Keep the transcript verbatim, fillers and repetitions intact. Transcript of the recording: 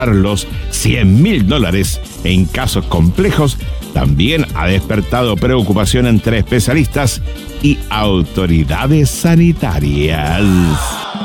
los cien mil dólares en casos complejos también ha despertado preocupación entre especialistas y autoridades sanitarias.